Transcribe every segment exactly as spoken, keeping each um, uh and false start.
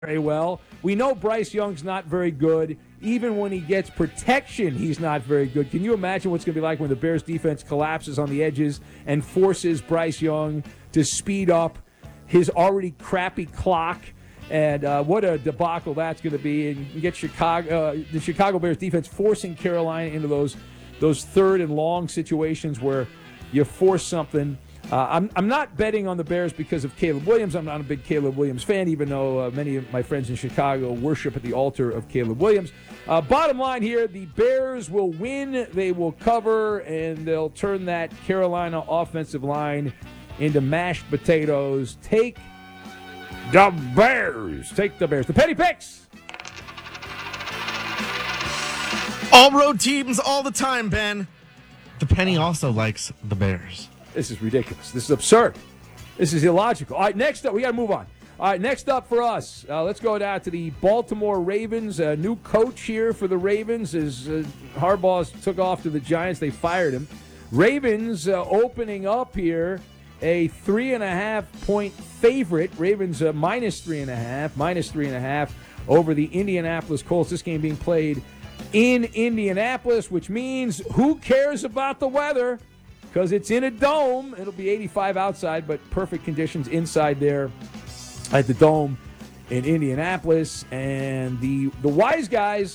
very well. We know Bryce Young's not very good. Even when he gets protection, he's not very good. Can you imagine what's going to be like when the Bears defense collapses on the edges and forces Bryce Young to speed up his already crappy clock? And uh, what a debacle that's going to be. And you get Chicago, uh, the Chicago Bears defense forcing Carolina into those those third and long situations where you force something. Uh, I'm I'm not betting on the Bears because of Caleb Williams. I'm not a big Caleb Williams fan, even though uh, many of my friends in Chicago worship at the altar of Caleb Williams. Uh, bottom line here, the Bears will win, they will cover, and they'll turn that Carolina offensive line into mashed potatoes. Take the Bears. Take the Bears. The Penny Picks. All road teams all the time, Ben. The Penny also likes the Bears. This is ridiculous. This is absurd. This is illogical. All right, next up, we got to move on. All right, next up for us, uh, let's go down to the Baltimore Ravens. A new coach here for the Ravens as uh, Harbaugh took off to the Giants. They fired him. Ravens uh, opening up here, a three and a half point favorite. Ravens uh, minus three and a half, minus three and a half over the Indianapolis Colts. This game being played in Indianapolis, which means who cares about the weather? Because it's in a dome. It'll be eighty-five outside, but perfect conditions inside there at the Dome in Indianapolis. And the the wise guys,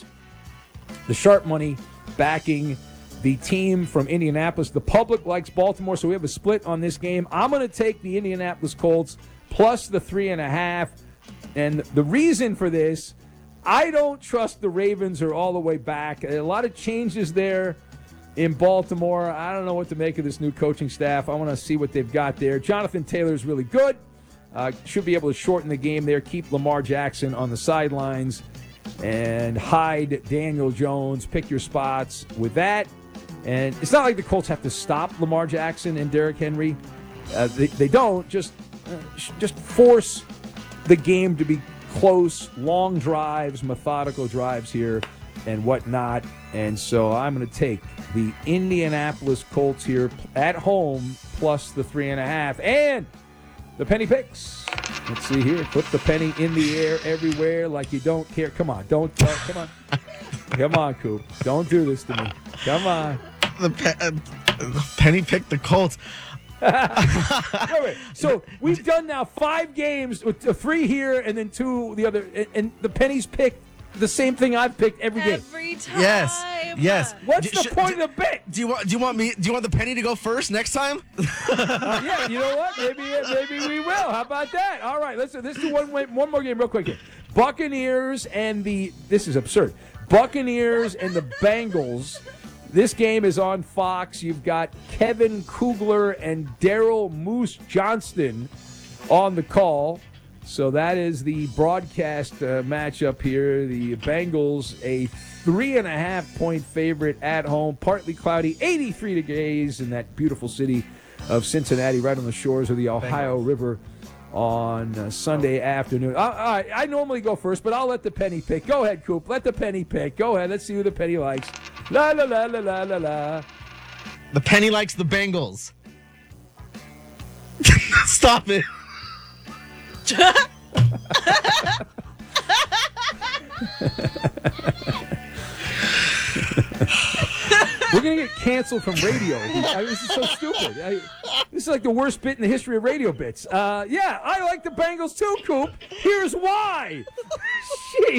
the sharp money, backing the team from Indianapolis. The public likes Baltimore, so we have a split on this game. I'm going to take the Indianapolis Colts plus the three and a half. And the reason for this, I don't trust the Ravens are all the way back. A lot of changes there in Baltimore. I don't know what to make of this new coaching staff. I want to see what they've got there. Jonathan Taylor's really good. Uh, should be able to shorten the game there, keep Lamar Jackson on the sidelines, and hide Daniel Jones. Pick your spots with that. And it's not like the Colts have to stop Lamar Jackson and Derrick Henry. Uh, they, they don't. Just, uh, just force the game to be close, long drives, methodical drives here, and whatnot. And so I'm going to take the Indianapolis Colts here at home plus the three and a half. And the Penny Picks. Let's see here. Put the penny in the air everywhere like you don't care. Come on. Don't. Uh, come on. Come on, Coop. Don't do this to me. Come on. The, pe- uh, the Penny picked the Colts. wait, wait. So we've done now five games with three here and then two the other. And, and the Penny's picked the same thing I've picked every game. Every time. Yes. Yes. What's do, the point do, of the bet? Do you want? Do you want me? Do you want the Penny to go first next time? uh, yeah. You know what? Maybe maybe we will. How about that? All right. Let's let's do one one more game real quick here. Buccaneers and the this is absurd. Buccaneers and the Bengals. This game is on Fox. You've got Kevin Kugler and Daryl Moose Johnston on the call. So that is the broadcast uh, matchup here. The Bengals, a three and a half point favorite at home, partly cloudy, eighty-three degrees in that beautiful city of Cincinnati, right on the shores of the Ohio Bengals. River on uh, Sunday afternoon. Uh, all right, I normally go first, but I'll let the Penny pick. Go ahead, Coop. Let the Penny pick. Go ahead. Let's see who the Penny likes. La, la, la, la, la, la, la. The Penny likes the Bengals. Stop it. We're going to get canceled from radio. I mean, this is so stupid. I, this is like the worst bit in the history of radio bits. Uh, yeah, I like the Bengals too, Coop. Here's why. Jeez.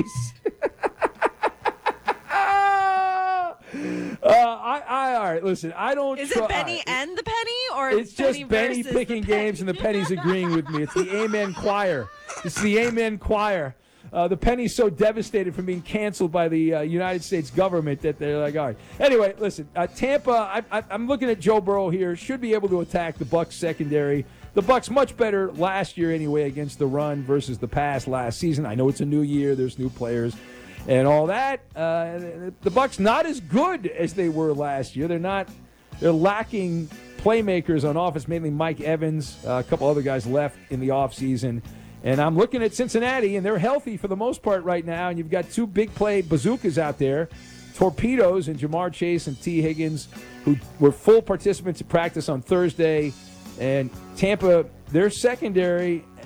Uh, I, I, all right, listen, I don't Is try. it Benny and the Penny, or it's Penny just Benny versus picking the Penny? games and the Penny's agreeing with me. It's the Amen Choir. It's the Amen Choir. Uh, the Penny's so devastated from being canceled by the uh, United States government that they're like, all right. Anyway, listen, uh, Tampa, I, I, I'm looking at Joe Burrow here, should be able to attack the Bucs secondary. The Bucs much better last year anyway against the run versus the pass last season. I know it's a new year, there's new players and all that. Uh, the Bucs not as good as they were last year. They're not. They're lacking playmakers on offense, mainly Mike Evans. Uh, a couple other guys left in the offseason. And I'm looking at Cincinnati, and they're healthy for the most part right now. And you've got two big play bazookas out there, torpedoes, and Jamar Chase and T. Higgins, who were full participants at practice on Thursday. And Tampa, their secondary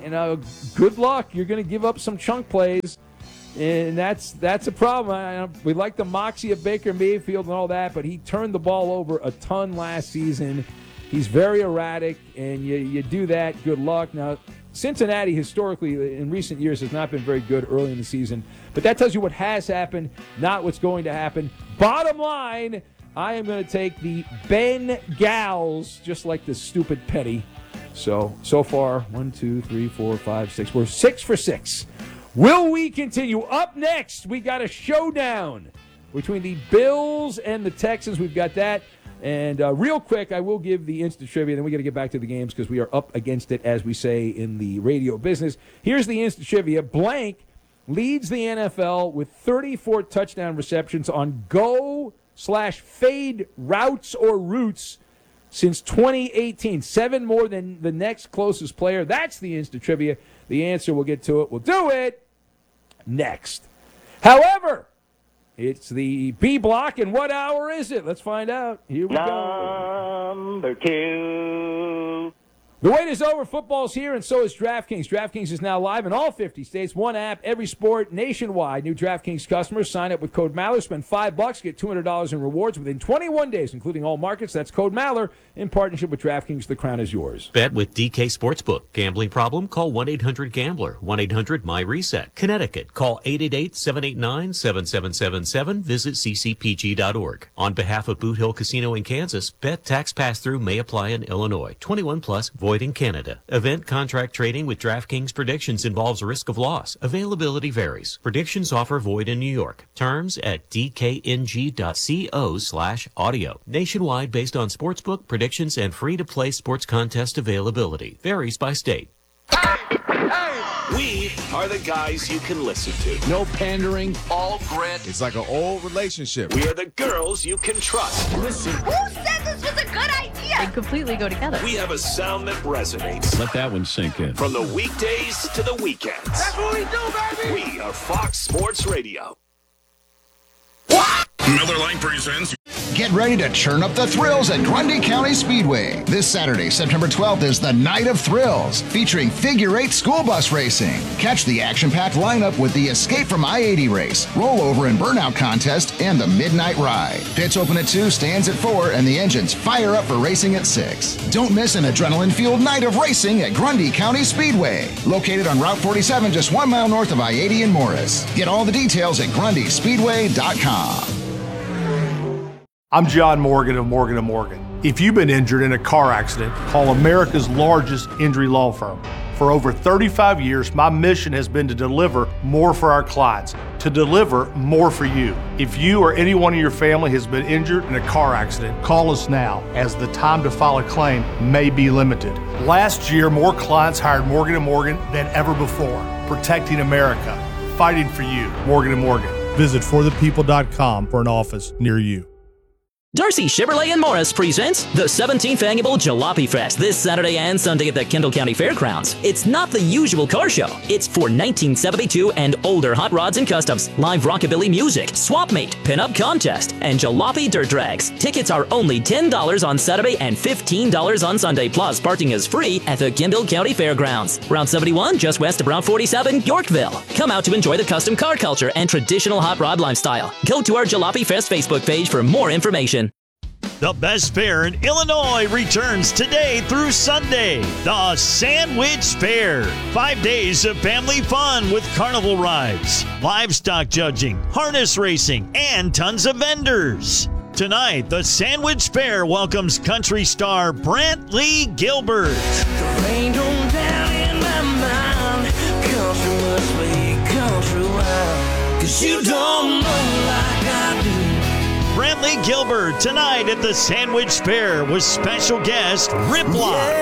you know, good luck. You're going to give up some chunk plays, and that's that's a problem. I, we like the moxie of Baker Mayfield and all that, but he turned the ball over a ton last season. He's very erratic, and you, you do that, good luck. Now, Cincinnati historically in recent years has not been very good early in the season, but that tells you what has happened, not what's going to happen. Bottom line, I am going to take the Bengals, just like the stupid Petty. So, so far, one, two, three, four, five, six. We're six for six. Will we continue? Up next, we got a showdown between the Bills and the Texans. We've got that. And uh, real quick, I will give the instant trivia, then we got to get back to the games because we are up against it, as we say in the radio business. Here's the instant trivia. Blank leads the N F L with thirty-four touchdown receptions on go slash fade routes or routes since twenty eighteen. Seven more than the next closest player. That's the instant trivia. The answer, we'll get to it. We'll do it next. However, it's the B block, and what hour is it? Let's find out. Here we go. Number two. The wait is over. Football's here, and so is DraftKings. DraftKings is now live in all fifty states. One app, every sport, nationwide. New DraftKings customers sign up with code Maller. Spend five bucks, get two hundred dollars in rewards within twenty-one days, including all markets. That's code Maller in partnership with DraftKings. The crown is yours. Bet with D K Sportsbook. Gambling problem? Call one eight hundred gambler. one eight hundred my reset. Connecticut. Call eight eight eight, seven eight nine, seven seven seven seven. Visit c c p g dot org. On behalf of Boot Hill Casino in Kansas, bet tax pass-through may apply in Illinois. twenty-one plus, void in Canada. Event contract trading with DraftKings predictions involves risk of loss. Availability varies. Predictions offer void in New York. Terms at d k n g dot co slash audio. Nationwide based on sportsbook predictions and free-to-play sports contest availability. Varies by state. We are the guys you can listen to. No pandering. All grit. It's like an old relationship. We are the girls you can trust. Listen. Who said this was a good idea? They completely go together. We have a sound that resonates. Let that one sink in. From the weekdays to the weekends. That's what we do, baby. We are Fox Sports Radio. Miller Lite presents. Get ready to churn up the thrills at Grundy County Speedway. This Saturday, September twelfth, is the Night of Thrills, featuring figure eight school bus racing. Catch the action-packed lineup with the Escape from I eighty race, rollover and burnout contest, and the Midnight Ride. Pits open at two, stands at four, and the engines fire up for racing at six. Don't miss an adrenaline-fueled night of racing at Grundy County Speedway, located on Route forty-seven, just one mile north of I eighty in Morris. Get all the details at grundy speedway dot com. I'm John Morgan of Morgan and Morgan. If you've been injured in a car accident, call America's largest injury law firm. For over thirty-five years, my mission has been to deliver more for our clients, to deliver more for you. If you or anyone in your family has been injured in a car accident, call us now, as the time to file a claim may be limited. Last year, more clients hired Morgan and Morgan than ever before, protecting America, fighting for you. Morgan and Morgan. Visit for the people dot com for an office near you. Darcy Chevrolet and Morris presents the seventeenth Annual Jalopy Fest this Saturday and Sunday at the Kendall County Fairgrounds. It's not the usual car show. It's for nineteen seventy-two and older hot rods and customs, live rockabilly music, swap mate, pinup contest, and jalopy dirt drags. Tickets are only ten dollars on Saturday and fifteen dollars on Sunday, plus parking is free at the Kendall County Fairgrounds. Route seventy-one, just west of Route forty-seven, Yorkville. Come out to enjoy the custom car culture and traditional hot rod lifestyle. Go to our Jalopy Fest Facebook page for more information. The best fair in Illinois returns today through Sunday. The Sandwich Fair. Five days of family fun with carnival rides, livestock judging, harness racing, and tons of vendors. Tonight, the Sandwich Fair welcomes country star Brantley Gilbert. The rain don't down in my mind. Country must be country wild. Cause you don't know like I do. Brantley Gilbert tonight at the Sandwich Fair with special guest Rip Lock.